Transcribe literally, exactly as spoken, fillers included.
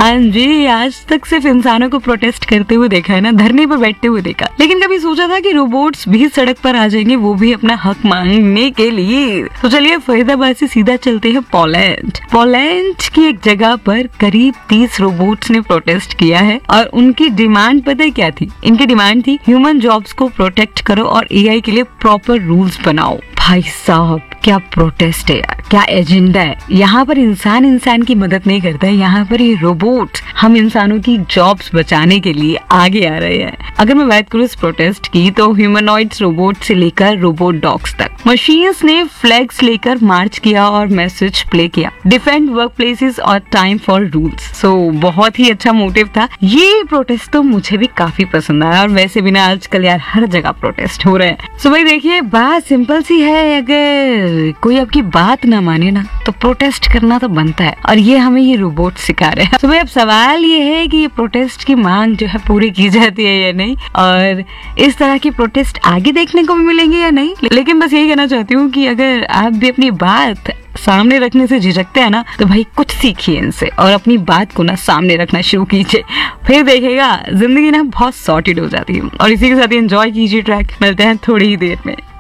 हाँ जी, आज तक सिर्फ इंसानों को प्रोटेस्ट करते हुए देखा है ना, धरने पर बैठते हुए देखा, लेकिन कभी सोचा था कि रोबोट्स भी सड़क पर आ जाएंगे, वो भी अपना हक मांगने के लिए। तो चलिए फरीदाबाद से सीधा चलते हैं पोलैंड। पोलैंड की एक जगह पर करीब तीस रोबोट्स ने प्रोटेस्ट किया है और उनकी डिमांड पता है क्या थी? इनकी डिमांड थी ह्यूमन जॉब्स को प्रोटेक्ट करो और एआई के लिए प्रॉपर रूल्स बनाओ। भाई साहब क्या प्रोटेस्ट है यार, क्या एजेंडा है। यहाँ पर इंसान इंसान की मदद नहीं करता है, यहाँ पर ये रोबोट हम इंसानों की जॉब्स बचाने के लिए आगे आ रहे हैं। अगर मैं बात करूँ इस प्रोटेस्ट की तो ह्यूमनॉइड्स रोबोट से लेकर रोबोट डॉग्स तक मशीन्स ने फ्लैग्स लेकर मार्च किया और मैसेज प्ले किया, डिफेंड वर्क प्लेसेस और टाइम फॉर रूल्स। सो बहुत ही अच्छा मोटिव था ये प्रोटेस्ट, तो मुझे भी काफी पसंद आया। और वैसे भी ना आजकल यार हर जगह प्रोटेस्ट हो रहे हैं। सो भाई देखिए बात सिंपल सी है, अगर कोई आपकी बात ना माने ना तो प्रोटेस्ट करना तो बनता है, और ये हमें ये रोबोट सिखा रहे हैं। तो भाई अब सवाल ये है कि ये प्रोटेस्ट की मांग जो है पूरी की जाती है या नहीं, और इस तरह की प्रोटेस्ट आगे देखने को भी मिलेंगे या नहीं। लेकिन बस यही कहना चाहती हूँ कि अगर आप भी अपनी बात सामने रखने से झिझकते हैं ना, तो भाई कुछ सीखिए इनसे और अपनी बात को ना सामने रखना शुरू कीजिए, फिर देखिएगा जिंदगी ना बहुत सॉर्टेड हो जाती है। और इसी के साथ एंजॉय कीजिए ट्रैक। मिलते हैं थोड़ी ही देर में।